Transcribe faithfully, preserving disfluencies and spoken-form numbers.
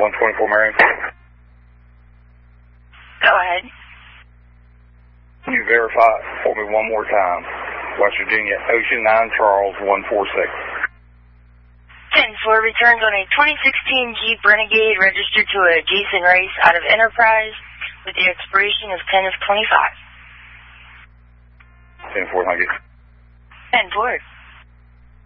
one twenty-four Marion. Go ahead. Can you verify for me one more time? West Virginia, Ocean nine Charles one four six. ten four returns on a twenty sixteen Jeep Renegade registered to a Jason Race out of Enterprise with the expiration of ten of twenty-five. ten four, thank you. ten four.